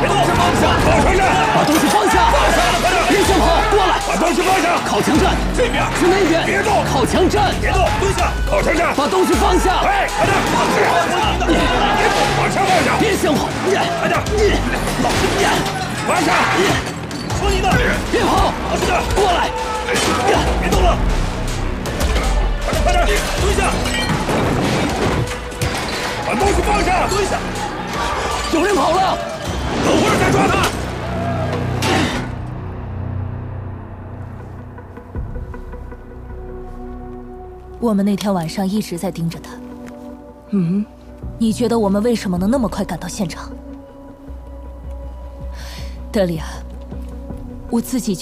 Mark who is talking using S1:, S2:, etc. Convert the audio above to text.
S1: 别动，放下，靠墙站，
S2: 把东西放下，别向后，过来，
S1: 把东西放下，
S2: 靠墙站，
S1: 这边，
S2: 去那边，
S1: 别动，
S2: 靠墙站，
S1: 别动，蹲下，靠墙站，
S2: 把东西放下，
S1: 哎，快点，别动，把枪放下，
S2: 别向后，
S1: 快点，放下，说你的，
S2: 别跑，
S1: 好着点，
S2: 过来，
S1: 别动了，快点，蹲下，把东西放下，蹲下，
S2: 有人跑了，
S1: 等会儿再抓他。
S3: 我们那天晚上一直在盯着他。
S2: 嗯，
S3: 你觉得我们为什么能那么快赶到现场？德里安，我自己就。